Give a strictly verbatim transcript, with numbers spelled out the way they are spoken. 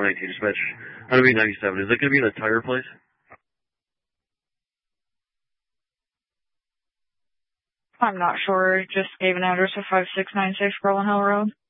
four nineteen dispatch. I'm going to be ninety-seven. Is it going to be in the tire place? I'm not sure. Just gave an address of five six nine six Garland Hill Road.